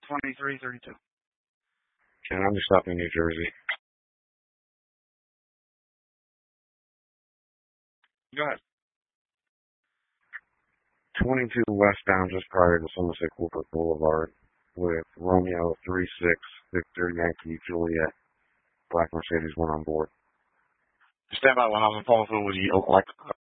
2332. And I'm just up in New Jersey. Go ahead. 22 westbound just prior to Somerset Corporate Boulevard with Romeo 36 Victor Yankee Juliet. Black Mercedes 1 on board. Stand by when I'm on the phone with you.